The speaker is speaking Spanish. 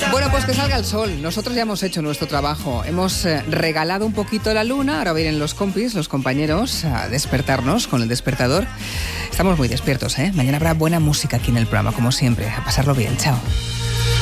Bueno, pues que salga el sol. Nosotros ya hemos hecho nuestro trabajo. Hemos regalado un poquito la luna. Ahora vienen los compis, los compañeros, a despertarnos con el despertador. Estamos muy despiertos, ¿eh? Mañana habrá buena música aquí en el programa, como siempre. A pasarlo bien. Chao.